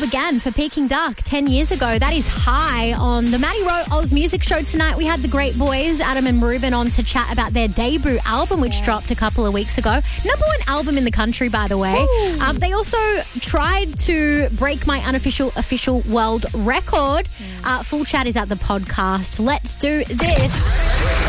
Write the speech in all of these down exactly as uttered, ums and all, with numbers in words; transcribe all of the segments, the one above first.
began for Peking Duck ten years ago. That is High on the Maddie Rowe Oz Music Show tonight. We had the great boys, Adam and Ruben, on to chat about their debut album, which yeah. dropped a couple of weeks ago. Number one album in the country, by the way. Um, they also tried to break my unofficial official world record. Mm. Uh, full chat is at the podcast. Let's do this.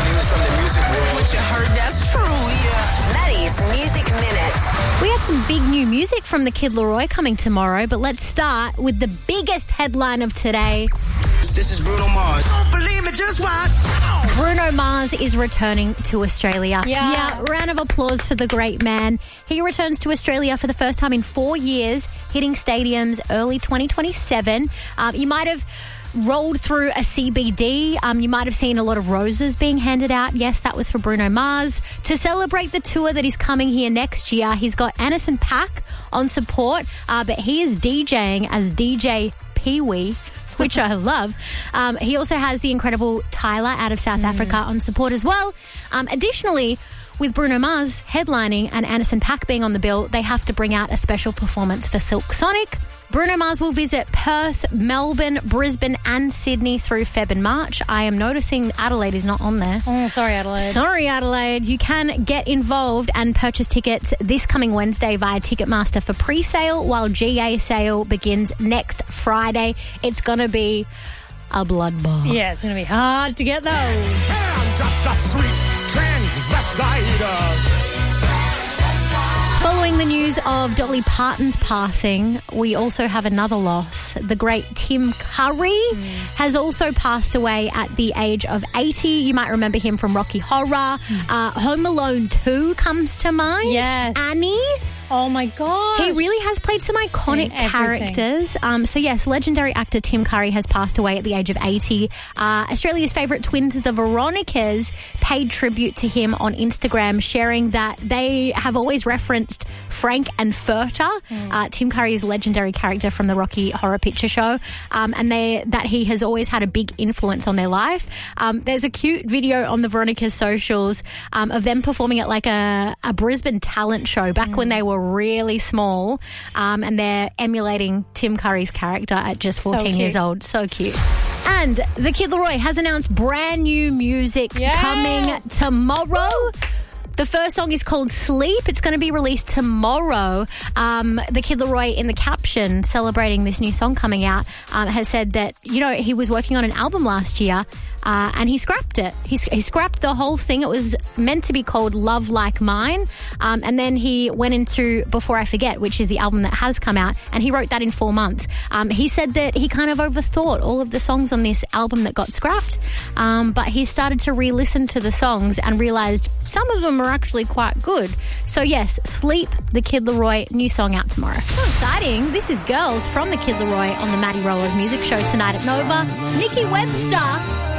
What you heard, that's true, yeah. Maddie's Music Minute. We have some big new music from the Kid Laroi coming tomorrow, but let's start with the biggest headline of today. This is Bruno Mars. Don't believe me, just watch. Bruno Mars is returning to Australia. Yeah. yeah. Round of applause for the great man. He returns to Australia for the first time in four years, hitting stadiums early twenty twenty-seven. Um, you might have rolled through a C B D. Um, you might have seen a lot of roses being handed out. Yes, that was for Bruno Mars. To celebrate the tour that is coming here next year, he's got Anderson .Paak on support, uh, but he is DJing as D J Pee-wee, which I love. Um, he also has the incredible Tyler out of South mm. Africa on support as well. Um, additionally, with Bruno Mars headlining and Anderson .Paak being on the bill, they have to bring out a special performance for Silk Sonic. Bruno Mars will visit Perth, Melbourne, Brisbane and Sydney through Feb and March. I am noticing Adelaide is not on there. Oh, sorry, Adelaide. Sorry, Adelaide. You can get involved and purchase tickets this coming Wednesday via Ticketmaster for pre-sale, while G A sale begins next Friday. It's going to be a bloodbath. Yeah, it's going to be hard to get those. I'm just a sweet transvestite. Following the news of Dolly Parton's passing, we also have another loss. The great Tim Curry mm. has also passed away at the age of eighty. You might remember him from Rocky Horror. Mm. Uh, Home Alone two comes to mind. Yes. Annie. Oh, my God. He really has played some iconic characters. Um, so, yes, legendary actor Tim Curry has passed away at the age of eighty. Uh, Australia's favourite twins, the Veronicas, paid tribute to him on Instagram, sharing that they have always referenced Frank and Furter, mm. uh, Tim Curry's legendary character from the Rocky Horror Picture Show, um, and they that he has always had a big influence on their life. Um, there's a cute video on the Veronicas socials um, of them performing at like a, a Brisbane talent show back mm. when they were really small, um, and they're emulating Tim Curry's character at just fourteen so years old. So cute. And the Kid Laroi has announced brand new music yes. coming tomorrow. The first song is called Sleep. It's going to be released tomorrow. Um, the Kid Laroi, in the caption celebrating this new song coming out, um, has said that, you know, he was working on an album last year uh, and he scrapped it. He, he scrapped the whole thing. It was meant to be called Love Like Mine. Um, and then he went into Before I Forget, which is the album that has come out, and he wrote that in four months. Um, he said that he kind of overthought all of the songs on this album that got scrapped, um, but he started to re-listen to the songs and realised some of them are actually quite good. So yes, Sleep, the Kid Laroi, new song out tomorrow. So exciting. This is Girls from the Kid Laroi on the Maddie Rowe Oz Music Show tonight at Nova. Nikki Webster